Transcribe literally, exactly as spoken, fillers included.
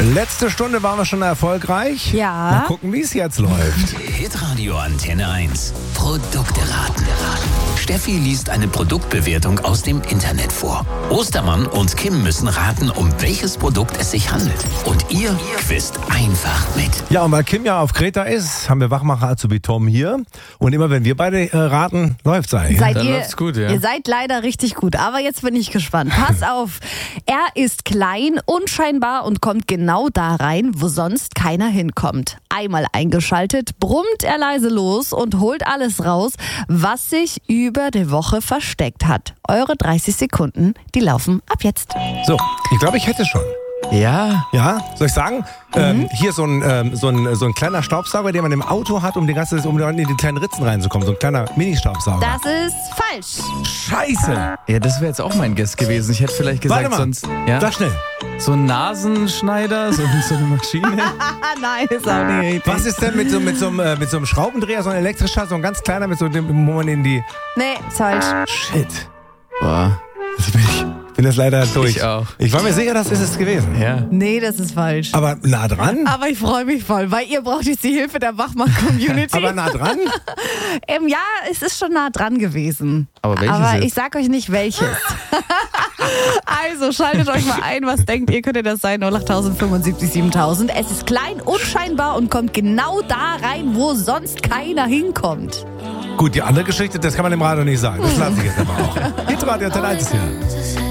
Letzte Stunde waren wir schon erfolgreich. Ja. Mal gucken, wie es jetzt läuft. Hitradio Antenne eins. Produkte raten. Steffi liest eine Produktbewertung aus dem Internet vor. Ostermann und Kim müssen raten, um welches Produkt es sich handelt. Und ihr quizt einfach mit. Ja, und weil Kim ja auf Kreta ist, haben wir Wachmacher Azubi Tom hier. Und immer wenn wir beide äh, raten, läuft's eigentlich. Seid Dann ihr, läuft's gut, ja. ihr seid leider richtig gut, aber jetzt bin ich gespannt. Pass auf, er ist klein, unscheinbar und kommt genau da rein, wo sonst keiner hinkommt. Einmal eingeschaltet, brummt er leise los und holt alles raus, was sich über die Woche versteckt hat. Eure dreißig Sekunden, die laufen ab jetzt. So, ich glaube, ich hätte schon. Ja. Ja, soll ich sagen? Ähm, hier so ein, ähm, so, ein, so ein kleiner Staubsauger, den man im Auto hat, um, die ganze, um in die kleinen Ritzen reinzukommen. So ein kleiner Mini-Staubsauger. Das ist falsch. Scheiße! Ja, das wäre jetzt auch mein Guess gewesen. Ich hätte vielleicht gesagt, Warte mal, sonst. Ja? sag schnell. So ein Nasenschneider, so, so eine Maschine. Ah, nein, ist auch nicht richtig. Was ist denn mit so, mit, so einem, äh, mit so einem Schraubendreher, so ein elektrischer, so ein ganz kleiner, mit so dem, wo man in die... Nee, ist falsch. Shit. Boah. Das bin ich. bin das leider durch. Ich auch. Ich war mir sicher, das ist es gewesen. Ja. Nee, das ist falsch. Aber nah dran? Aber ich freue mich voll, weil ihr braucht jetzt die Hilfe der Wachmann-Community. Aber nah dran? ähm, ja, es ist schon nah dran gewesen. Aber welches Aber jetzt? ich sag euch nicht welches. Also schaltet euch mal ein, was denkt ihr, könnte das sein? null acht fünfundsiebzig siebentausend. Es ist klein, unscheinbar und kommt genau da rein, wo sonst keiner hinkommt. Gut, die andere Geschichte, das kann man im Radio nicht sagen. Das lasse ich jetzt aber auch. Hitradio Antenne eins hier.